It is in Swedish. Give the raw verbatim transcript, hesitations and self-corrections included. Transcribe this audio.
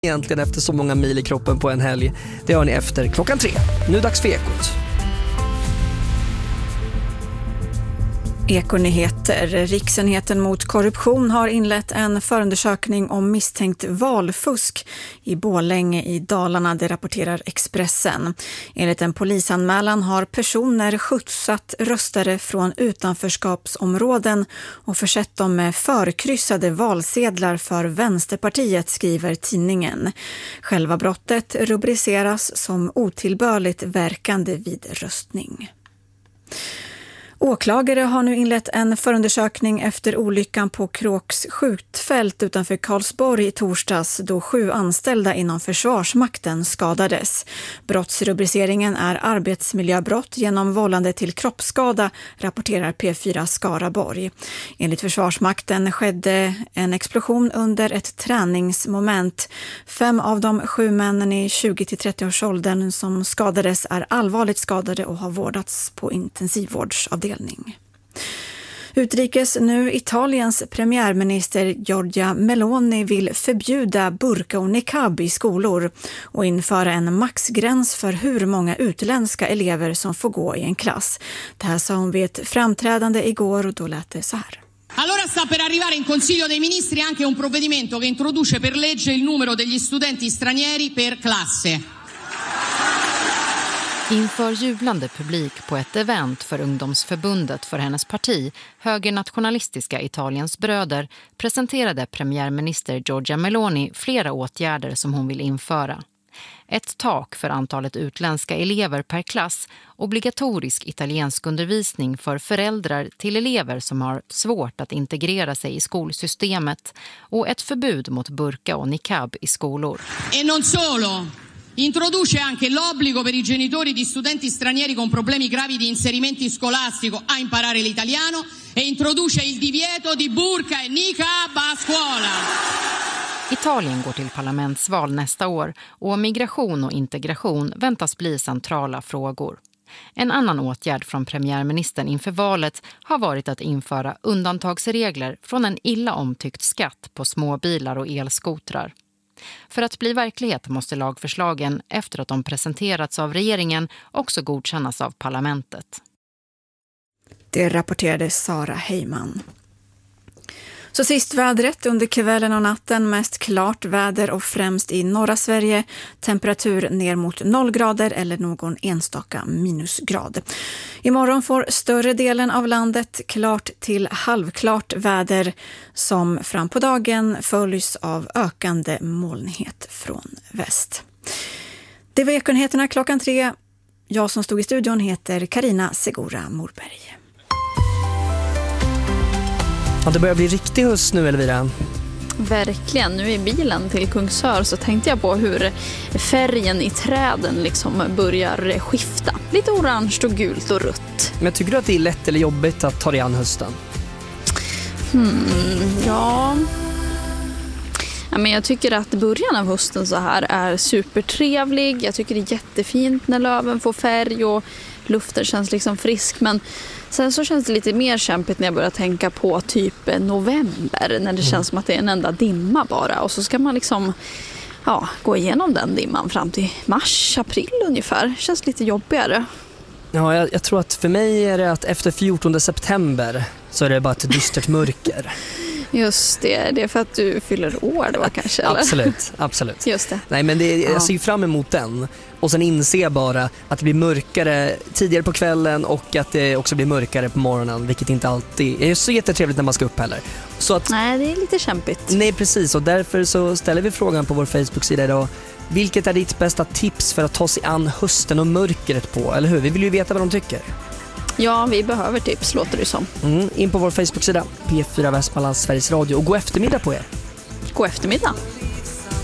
egentligen efter så många mil i kroppen på en helg. Det hör ni efter klockan tre. Nu dags för Ekot. Ekonyheter. Riksenheten mot korruption har inlett en förundersökning om misstänkt valfusk i Borlänge i Dalarna, det rapporterar Expressen. Enligt en polisanmälan har personer skjutsat röstare från utanförskapsområden och försett dem med förkryssade valsedlar för Vänsterpartiet, skriver tidningen. Själva brottet rubriceras som otillbörligt verkande vid röstning. Åklagare har nu inlett en förundersökning efter olyckan på Kråks skjutfält utanför Karlsborg i torsdags då sju anställda inom Försvarsmakten skadades. Brottsrubriceringen är arbetsmiljöbrott genom vållande till kroppsskada, rapporterar P fyra Skaraborg. Enligt Försvarsmakten skedde en explosion under ett träningsmoment. Fem av de sju männen i tjugo till trettio års åldern som skadades är allvarligt skadade och har vårdats på intensivvårdsavdelning. Utrikes nu. Italiens premiärminister Giorgia Meloni vill förbjuda burka och niqab i skolor och införa en maxgräns för hur många utländska elever som får gå i en klass. Det här sa hon vid ett framträdande igår och då lät det så här. Allora sta per arrivare in Consiglio dei Ministri anche un provvedimento che introduce per legge il numero degli studenti stranieri per classe. Inför jublande publik på ett event för ungdomsförbundet för hennes parti, högernationalistiska Italiens bröder, presenterade premiärminister Giorgia Meloni flera åtgärder som hon vill införa. Ett tak för antalet utländska elever per klass, obligatorisk italiensk undervisning för föräldrar till elever som har svårt att integrera sig i skolsystemet och ett förbud mot burka och niqab i skolor. E non solo! Introduce anche l'obbligo per i genitori di studenti stranieri con problemi gravi di inserimento scolastico a imparare l'italiano e introduce il divieto di burka e niqab a scuola. Italien går till parlamentsval nästa år och migration och integration väntas bli centrala frågor. En annan åtgärd från premiärministern inför valet har varit att införa undantagsregler från en illa omtyckt skatt på småbilar och elskotrar. För att bli verklighet måste lagförslagen, efter att de presenterats av regeringen, också godkännas av parlamentet. Det rapporterade Sara Heyman. Så sist vädret under kvällen och natten, mest klart väder och främst i norra Sverige. Temperatur ner mot noll grader eller någon enstaka minusgrad. Imorgon får större delen av landet klart till halvklart väder som fram på dagen följs av ökande molnighet från väst. Det var Ekonyheterna klockan tre. Jag som stod i studion heter Karina Segura Morberg. Ja, det börjar bli riktig höst nu, Elvira. Verkligen. Nu i bilen till Kungsör så tänkte jag på hur färgen i träden liksom börjar skifta. Lite orange och gult och rött. Men tycker du att det är lätt eller jobbigt att ta dig an hösten? Hmm, ja... ja... men jag tycker att början av hösten så här är supertrevlig. Jag tycker det är jättefint när löven får färg och luften känns liksom frisk. Men sen så känns det lite mer kämpigt när jag börjar tänka på typ november. När det mm. känns som att det är en enda dimma bara. Och så ska man liksom ja, gå igenom den dimman fram till mars, april ungefär. Det känns lite jobbigare. Ja, jag, jag tror att för mig är det att efter fjortonde september så är det bara ett dystert mörker. Just det, det är för att du fyller år det var kanske, eller? Absolut, absolut. Just det. Nej, men det, jag ja. ser fram emot den. Och sen inser jag bara att det blir mörkare tidigare på kvällen och att det också blir mörkare på morgonen, vilket inte alltid är så jättetrevligt när man ska upp heller. Så att, nej, det är lite kämpigt. Nej, precis. Och därför så ställer vi frågan på vår Facebook-sida idag. Vilket är ditt bästa tips för att ta sig an hösten och mörkret på? Eller hur? Vi vill ju veta vad de tycker. Ja, vi behöver tips, låter det som. Mm, in på vår Facebook-sida, P fyra Västmanlands Sveriges Radio. Och god eftermiddag på er. God eftermiddag.